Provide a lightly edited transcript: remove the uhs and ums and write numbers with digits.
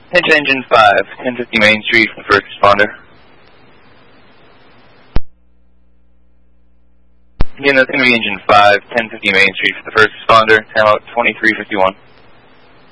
Attention Engine 5, 1050 Main Street for the first responder. Again, that's going to be Engine 5, 1050 Main Street for the first responder, time out 2351.